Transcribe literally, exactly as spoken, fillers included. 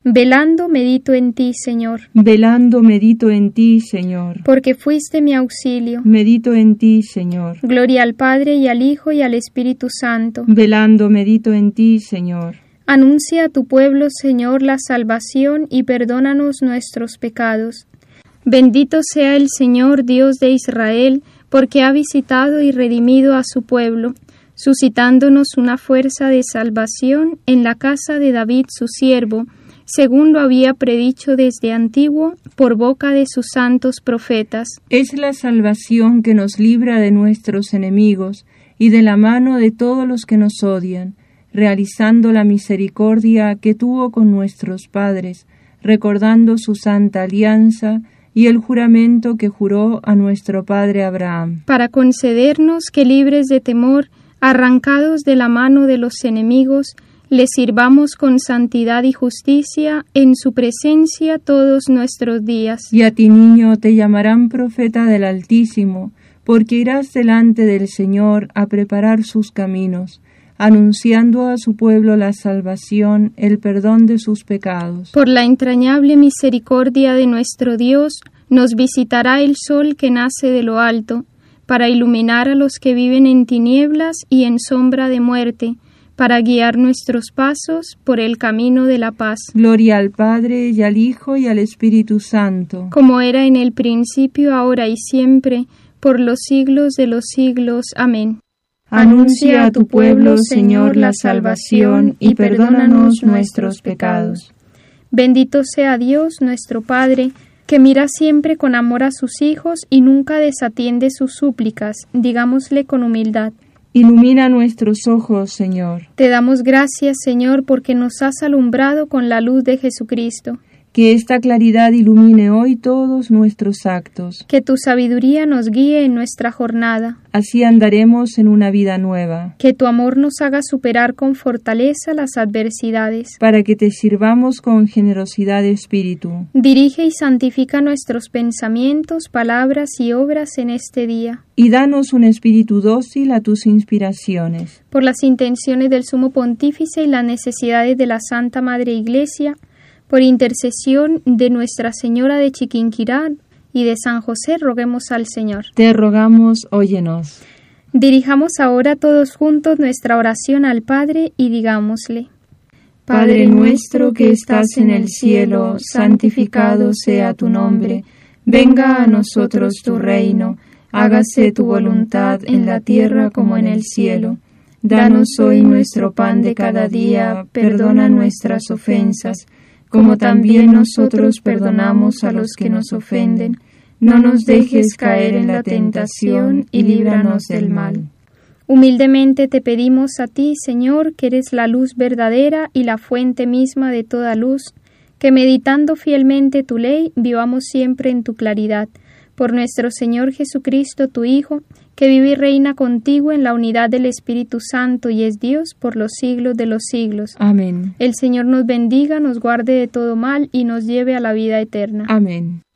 Velando medito en ti, Señor. Velando medito en ti, Señor. Porque fuiste mi auxilio. Medito en ti, Señor. Gloria al Padre y al Hijo y al Espíritu Santo. Velando medito en ti, Señor. Anuncia a tu pueblo, Señor, la salvación y perdónanos nuestros pecados. Bendito sea el Señor, Dios de Israel, porque ha visitado y redimido a su pueblo, suscitándonos una fuerza de salvación en la casa de David su siervo, según lo había predicho desde antiguo por boca de sus santos profetas. Es la salvación que nos libra de nuestros enemigos y de la mano de todos los que nos odian, realizando la misericordia que tuvo con nuestros padres, recordando su santa alianza y el juramento que juró a nuestro padre Abraham, para concedernos que, libres de temor, arrancados de la mano de los enemigos, le sirvamos con santidad y justicia en su presencia todos nuestros días. Y a ti, niño, te llamarán profeta del Altísimo, porque irás delante del Señor a preparar sus caminos, anunciando a su pueblo la salvación, el perdón de sus pecados. Por la entrañable misericordia de nuestro Dios, nos visitará el sol que nace de lo alto, para iluminar a los que viven en tinieblas y en sombra de muerte, para guiar nuestros pasos por el camino de la paz. Gloria al Padre, y al Hijo, y al Espíritu Santo. Como era en el principio, ahora y siempre, por los siglos de los siglos. Amén. Anuncia a tu pueblo, Señor, la salvación, y perdónanos nuestros pecados. Bendito sea Dios, nuestro Padre, que mira siempre con amor a sus hijos y nunca desatiende sus súplicas. Digámosle con humildad: ilumina nuestros ojos, Señor. Te damos gracias, Señor, porque nos has alumbrado con la luz de Jesucristo. Que esta claridad ilumine hoy todos nuestros actos. Que tu sabiduría nos guíe en nuestra jornada. Así andaremos en una vida nueva. Que tu amor nos haga superar con fortaleza las adversidades. Para que te sirvamos con generosidad de espíritu. Dirige y santifica nuestros pensamientos, palabras y obras en este día. Y danos un espíritu dócil a tus inspiraciones. Por las intenciones del Sumo Pontífice y las necesidades de la Santa Madre Iglesia, por intercesión de Nuestra Señora de Chiquinquirá y de San José, roguemos al Señor. Te rogamos, óyenos. Dirijamos ahora todos juntos nuestra oración al Padre y digámosle: Padre nuestro que estás en el cielo, santificado sea tu nombre. Venga a nosotros tu reino. Hágase tu voluntad en la tierra como en el cielo. Danos hoy nuestro pan de cada día. Perdona nuestras ofensas, como también nosotros perdonamos a los que nos ofenden. No nos dejes caer en la tentación y líbranos del mal. Humildemente te pedimos a ti, Señor, que eres la luz verdadera y la fuente misma de toda luz, que meditando fielmente tu ley, vivamos siempre en tu claridad. Por nuestro Señor Jesucristo, tu Hijo, que vive y reina contigo en la unidad del Espíritu Santo y es Dios por los siglos de los siglos. Amén. El Señor nos bendiga, nos guarde de todo mal y nos lleve a la vida eterna. Amén.